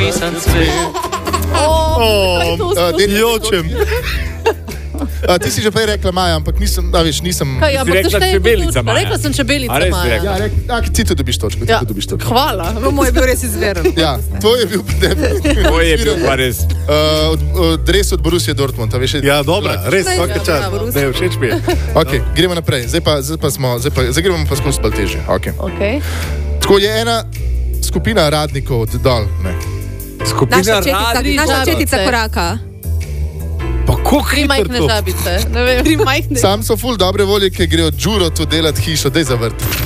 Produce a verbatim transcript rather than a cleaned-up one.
pisan svet. Jočem. A, ti si že prej rekla Maja, ampak nisem, da veš, nisem... Kaj, ampak rekla to šteje čebelica kot- Maja. Rekla sem čebelica A res si Maja. rekla? Ja, rek, a, ti tu dobiš točko, ti Ja, tu dobiš točko. hvala. No, moj je bil res izveren. Ja, to je bil definitivno. To je bil pa res. Uh, od, od, dres od Borussia Dortmund, a veš? Ja, dobra, res, Saj, vsake ja, čas. bravo. Ne, všeč mi je. Ok, gremo naprej. Zdaj pa, zdaj pa smo, zdaj pa, zdaj gremo pa skozi bolj teže. Okay. Okay. Tako je ena skupina radnikov od dol, ne. Skupina Naša četica, radnikov. naša četica Žabice. koraka. Pa koliko Tri hitro majhne to? žabice. Ne vem. Tri majhne. Sam so ful dobre volje, ki grejo Đuro tu delati hišo, daj zavrt.